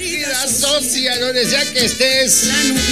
Querida socia, donde sea que estés.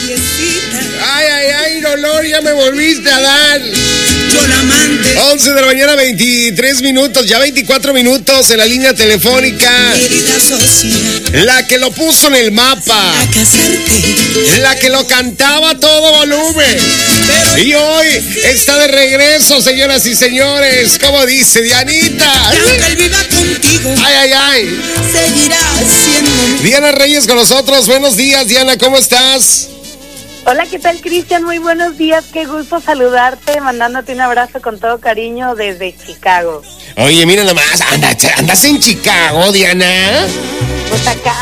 Ay, dolor, ya me volviste a dar. 11 de la mañana, 23 minutos, ya 24 minutos en la línea telefónica. La que lo puso en el mapa. La que lo cantaba a todo volumen. Y hoy está de regreso, señoras y señores. ¿Cómo dice Dianita? Ay. Seguirá siendo. Diana Reyes con nosotros. Buenos días, Diana, ¿cómo estás? Hola, ¿qué tal, Cristian? Muy buenos días, qué gusto saludarte, mandándote un abrazo con todo cariño desde Chicago. Oye, mira nomás, ¿andas en Chicago, Diana? Pues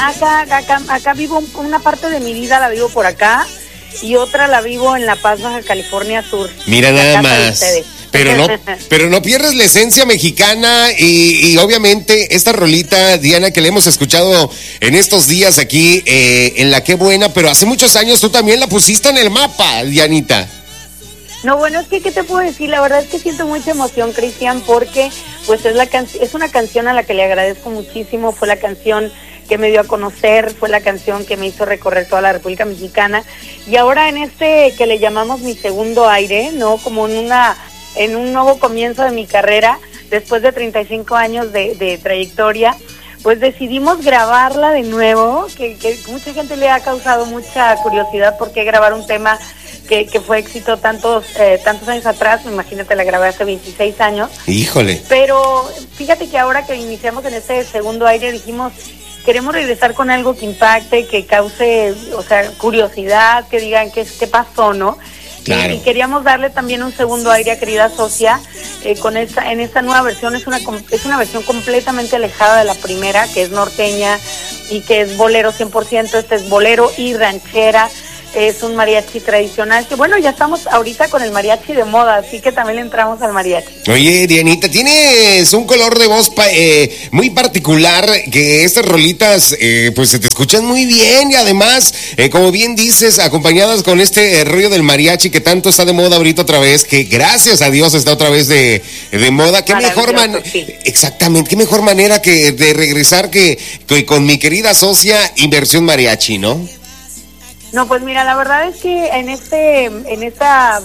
acá vivo una parte de mi vida la vivo por acá y otra la vivo en La Paz, Baja California Sur. Mira nada más. Pero no pierdes la esencia mexicana y obviamente esta rolita, Diana, que le hemos escuchado en estos días aquí en La Qué Buena, pero hace muchos años tú también la pusiste en el mapa, Dianita. No, bueno, es que, ¿qué te puedo decir? La verdad es que siento mucha emoción, Cristian, porque pues es una canción a la que le agradezco muchísimo, fue la canción que me dio a conocer, fue la canción que me hizo recorrer toda la República Mexicana, y ahora en este que le llamamos mi segundo aire, ¿no? Como en un nuevo comienzo de mi carrera, después de 35 años de trayectoria, pues decidimos grabarla de nuevo, que mucha gente le ha causado mucha curiosidad por qué grabar un tema que fue éxito tantos años atrás. Imagínate, la grabé hace 26 años. Híjole. Pero fíjate que ahora que iniciamos en este segundo aire dijimos, queremos regresar con algo que impacte, que cause, o sea, curiosidad, que digan qué pasó, ¿no? Claro. Y queríamos darle también un segundo aire a Querida Socia en esta nueva versión. Es una versión completamente alejada de la primera, que es norteña y que es bolero 100%. Este es bolero y ranchera. Es un mariachi tradicional, que bueno, ya estamos ahorita con el mariachi de moda, así que también le entramos al mariachi. Oye, Dianita, tienes un color de voz muy particular, que estas rolitas pues se te escuchan muy bien, y además, como bien dices, acompañadas con este rollo del mariachi que tanto está de moda ahorita otra vez, que gracias a Dios está otra vez de moda. Qué mejor sí. Exactamente, qué mejor manera que de regresar que con mi querida socia Inversión Mariachi, ¿no? No, pues mira, la verdad es que en esta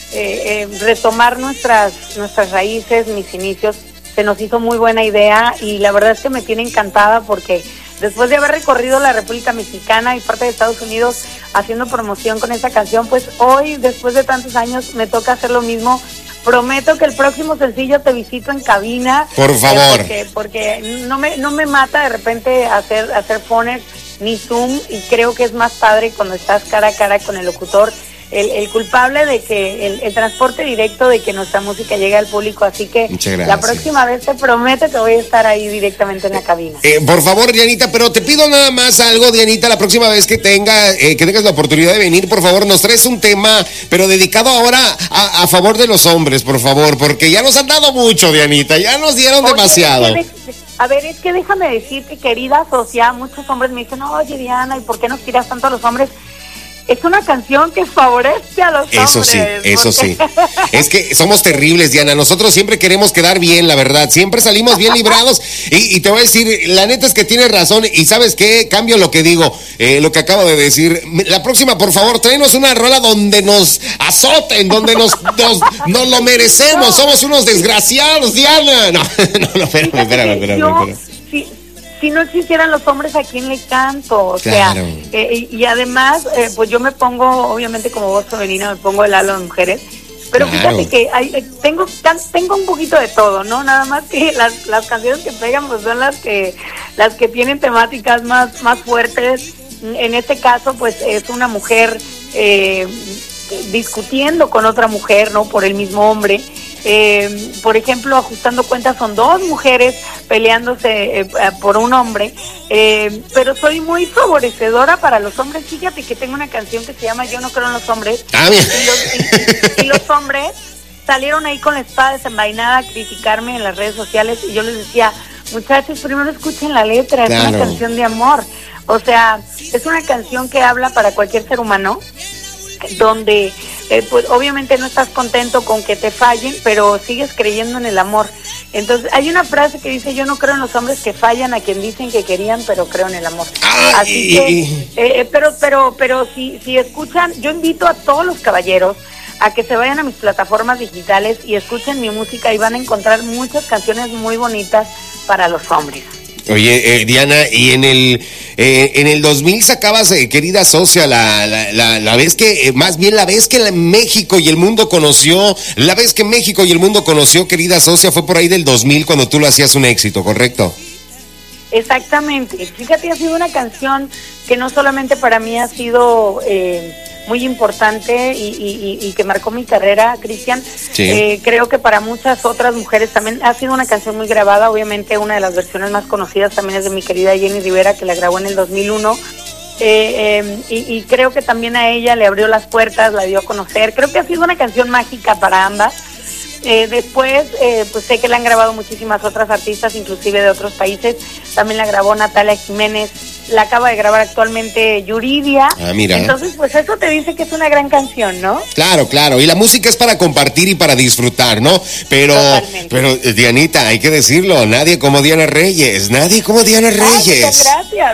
retomar nuestras raíces, mis inicios, se nos hizo muy buena idea, y la verdad es que me tiene encantada porque después de haber recorrido la República Mexicana y parte de Estados Unidos haciendo promoción con esta canción, pues hoy, después de tantos años, me toca hacer lo mismo. Prometo que el próximo sencillo te visito en cabina. Por favor. Porque no me mata de repente hacer phoners ni Zoom, y creo que es más padre cuando estás cara a cara con el locutor, el culpable de que el transporte directo de que nuestra música llegue al público. Así que la próxima vez te prometo que voy a estar ahí directamente en la cabina. Por favor, Dianita, pero te pido nada más algo, Dianita, la próxima vez que tengas la oportunidad de venir, por favor, nos traes un tema, pero dedicado ahora a favor de los hombres, por favor, porque ya nos han dado mucho, Dianita, ya nos dieron demasiado. A ver, es que déjame decirte, querida socia, muchos hombres me dicen, oye, Diana, ¿y por qué nos tiras tanto a los hombres? Es una canción que favorece a los hombres. Eso sí. Es que somos terribles, Diana. Nosotros siempre queremos quedar bien, la verdad. Siempre salimos bien librados. Y te voy a decir, la neta es que tienes razón. Y ¿sabes qué? Cambio lo que digo, lo que acabo de decir. La próxima, por favor, tráenos una rola donde nos azoten, donde nos lo merecemos. No. Somos unos desgraciados, Diana. No, espérame. Si no existieran los hombres, ¿a quién le canto? O claro. sea, y además, pues yo me pongo, obviamente como voz femenina, me pongo el halo de mujeres, pero claro. Fíjate que tengo un poquito de todo, ¿no? Nada más que las canciones que pegan, pues son las que tienen temáticas más fuertes. En este caso, pues es una mujer discutiendo con otra mujer, ¿no? Por el mismo hombre. Por ejemplo, ajustando cuentas, son dos mujeres peleándose por un hombre, pero soy muy favorecedora para los hombres. Fíjate que tengo una canción que se llama Yo no creo en los hombres, y los hombres salieron ahí con la espada desenvainada a criticarme en las redes sociales, y yo les decía, muchachos, primero escuchen la letra, claro. Es una canción de amor, o sea, es una canción que habla para cualquier ser humano, donde pues obviamente no estás contento con que te fallen, pero sigues creyendo en el amor. Entonces, hay una frase que dice, yo no creo en los hombres que fallan, a quien dicen que querían, pero creo en el amor. Así que, pero si escuchan, yo invito a todos los caballeros a que se vayan a mis plataformas digitales y escuchen mi música y van a encontrar muchas canciones muy bonitas para los hombres. Oye, Diana, y en el 2000 sacabas, querida socia, la vez que, más bien la vez que México y el mundo conoció, querida socia, fue por ahí del 2000 cuando tú lo hacías un éxito, ¿correcto? Exactamente. Fíjate, ha sido una canción que no solamente para mí ha sido muy importante y que marcó mi carrera, Cristian. Sí. Creo que para muchas otras mujeres también ha sido una canción muy grabada. Obviamente una de las versiones más conocidas también es de mi querida Jenny Rivera, que la grabó en el 2001. Y creo que también a ella le abrió las puertas, la dio a conocer. Creo que ha sido una canción mágica para ambas. Después, pues sé que la han grabado muchísimas otras artistas, inclusive de otros países. También la grabó Natalia Jiménez, la acaba de grabar actualmente Yuridia. Ah, mira. Entonces, pues eso te dice que es una gran canción, ¿no? Claro, claro. Y la música es para compartir y para disfrutar, ¿no? Pero Dianita, hay que decirlo, nadie como Diana Reyes, nadie como Diana Reyes. Muchas gracias.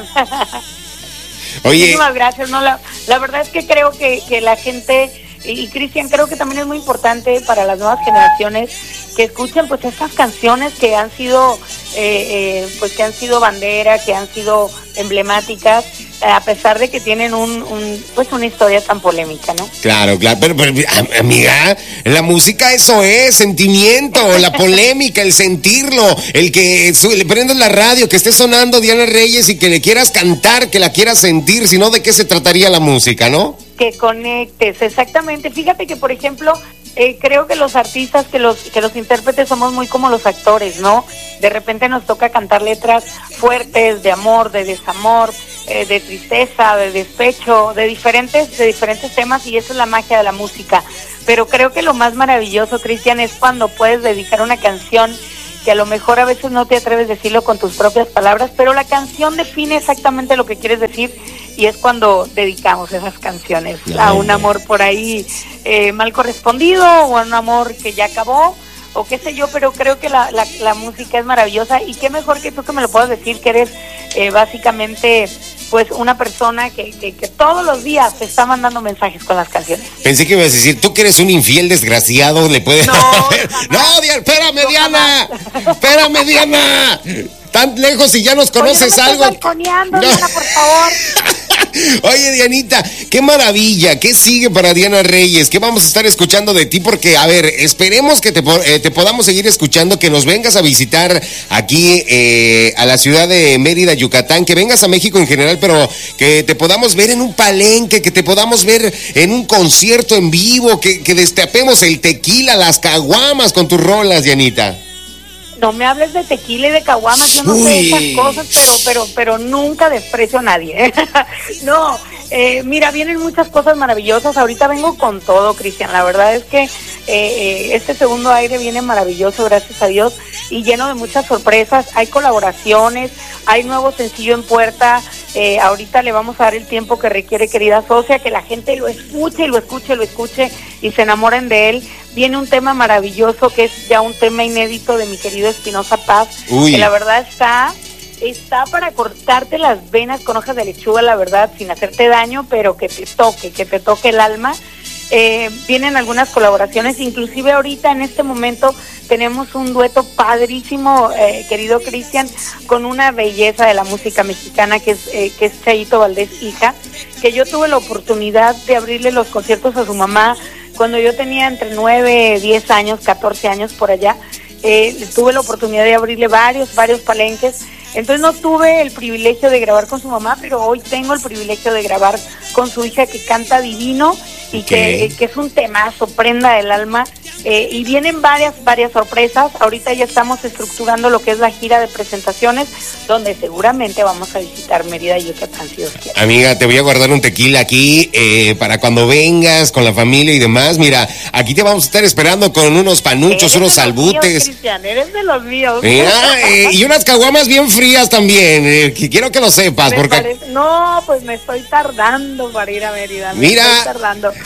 Oye. Muchísimas gracias. No, la verdad es que creo que la gente... Y Cristian, creo que también es muy importante para las nuevas generaciones que escuchen pues estas canciones que han sido que han sido bandera, que han sido emblemáticas, a pesar de que tienen una historia tan polémica, ¿no? Claro, pero amiga, la música eso es, sentimiento, la polémica, el sentirlo, el que le prendas la radio, que esté sonando Diana Reyes y que le quieras cantar, que la quieras sentir, si no, ¿de qué se trataría la música, no? Que conectes, exactamente. Fíjate que, por ejemplo, creo que los artistas, que los intérpretes somos muy como los actores, ¿no? De repente nos toca cantar letras fuertes, de amor, de desamor, de tristeza, de despecho, de diferentes temas, y esa es la magia de la música. Pero creo que lo más maravilloso, Cristian, es cuando puedes dedicar una canción que a lo mejor a veces no te atreves a decirlo con tus propias palabras, pero la canción define exactamente lo que quieres decir, y es cuando dedicamos esas canciones a un amor por ahí mal correspondido, o a un amor que ya acabó, o qué sé yo, pero creo que la música es maravillosa, y qué mejor que tú que me lo puedas decir, que eres básicamente pues una persona que todos los días te está mandando mensajes con las canciones. Pensé que ibas a decir, tú que eres un infiel desgraciado, le puedes... No, espérame, Diana. Espérame, Diana. Tan lejos y ya nos conoces. Oye, algo. No. Diana, por favor. Oye, Dianita, qué maravilla, ¿qué sigue para Diana Reyes? ¿Qué vamos a estar escuchando de ti? Porque, a ver, esperemos que te podamos seguir escuchando, que nos vengas a visitar aquí a la ciudad de Mérida, Yucatán, que vengas a México en general, pero que te podamos ver en un palenque, que te podamos ver en un concierto en vivo, que destapemos el tequila, las caguamas con tus rolas, Dianita. No me hables de tequila y de caguamas, yo no sé esas cosas, pero nunca desprecio a nadie. No, mira, vienen muchas cosas maravillosas. Ahorita vengo con todo, Cristian. La verdad es que este segundo aire viene maravilloso, gracias a Dios, y lleno de muchas sorpresas. Hay colaboraciones, hay nuevo sencillo en puerta. Ahorita le vamos a dar el tiempo que requiere, querida socia, que la gente lo escuche y se enamoren de él. Viene un tema maravilloso que es ya un tema inédito de mi querido Espinosa Paz, que la verdad está para cortarte las venas con hojas de lechuga, la verdad, sin hacerte daño, pero que te toque el alma. Vienen algunas colaboraciones, inclusive ahorita en este momento tenemos un dueto padrísimo, querido Cristian, con una belleza de la música mexicana que es Chayito Valdés, hija, que yo tuve la oportunidad de abrirle los conciertos a su mamá cuando yo tenía entre 9, 10 años, 14 años por allá. Tuve la oportunidad de abrirle varios palenques. Entonces no tuve el privilegio de grabar con su mamá, pero hoy tengo el privilegio de grabar con su hija, que canta divino y que es un temazo, prenda del alma. Y vienen varias sorpresas. Ahorita ya estamos estructurando lo que es la gira de presentaciones, donde seguramente vamos a visitar Mérida y Yucatán, si Dios quiere. Amiga, te voy a guardar un tequila aquí para cuando vengas con la familia y demás. Mira, aquí te vamos a estar esperando con unos panuchos, unos albutes. Cristian, eres de los míos. Mira, y unas caguamas bien frías también. Quiero que lo sepas. No, pues me estoy tardando para ir a Mérida. Mira,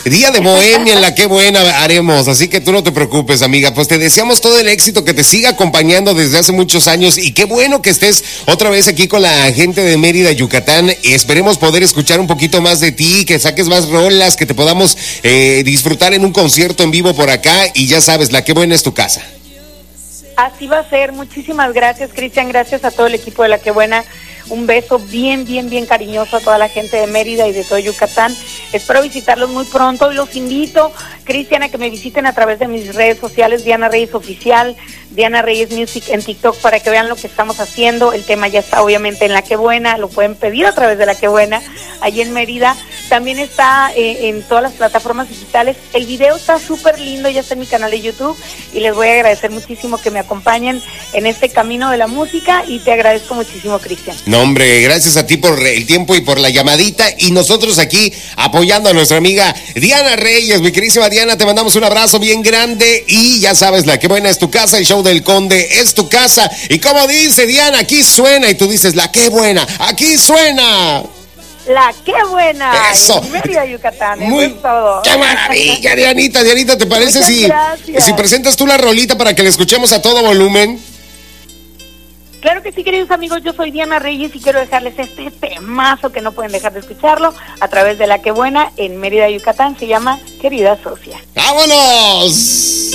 Día de bohemia en la Qué Buena haremos, así que tú no te preocupes, amiga. Pues te deseamos todo el éxito, que te siga acompañando desde hace muchos años y qué bueno que estés otra vez aquí con la gente de Mérida, Yucatán. Esperemos poder escuchar un poquito más de ti, que saques más rolas, que te podamos disfrutar en un concierto en vivo por acá y ya sabes, la Qué Buena es tu casa. Así va a ser. Muchísimas gracias, Cristian. Gracias a todo el equipo de La Qué Buena. Un beso bien cariñoso a toda la gente de Mérida y de todo Yucatán. Espero visitarlos muy pronto y los invito, Cristian, a que me visiten a través de mis redes sociales, Diana Reyes Oficial, Diana Reyes Music en TikTok, para que vean lo que estamos haciendo. El tema ya está obviamente en La Qué Buena, lo pueden pedir a través de La Qué Buena, allí en Mérida. También está en todas las plataformas digitales. El video está súper lindo, ya está en mi canal de YouTube y les voy a agradecer muchísimo que me acompañen en este camino de la música y te agradezco muchísimo, Cristian. No, hombre, gracias a ti por el tiempo y por la llamadita y nosotros aquí apoyando a nuestra amiga Diana Reyes. Mi queridísima Diana, te mandamos un abrazo bien grande y ya sabes, La Qué Buena es tu casa, el show del Conde es tu casa y como dice Diana, aquí suena y tú dices, La Qué Buena, aquí suena. La Qué Buena. Eso. En Mérida, Yucatán. Muy, eso es todo. ¡Qué maravilla, Dianita! Dianita, ¿te parece si presentas tú la rolita para que la escuchemos a todo volumen? Claro que sí, queridos amigos, yo soy Diana Reyes y quiero dejarles este temazo que no pueden dejar de escucharlo a través de La Qué Buena en Mérida, Yucatán. Se llama Querida Socia. ¡Vámonos!